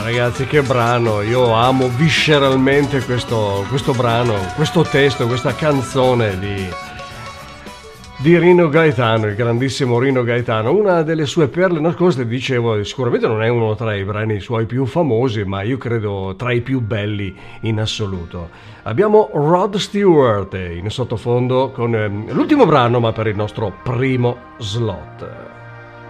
ragazzi, che brano! Io amo visceralmente questo brano, questo testo, questa canzone di Rino Gaetano, il grandissimo Rino Gaetano. Una delle sue perle nascoste, dicevo, sicuramente non è uno tra i brani suoi più famosi, ma io credo tra i più belli in assoluto. Abbiamo Rod Stewart in sottofondo con l'ultimo brano, ma per il nostro primo slot.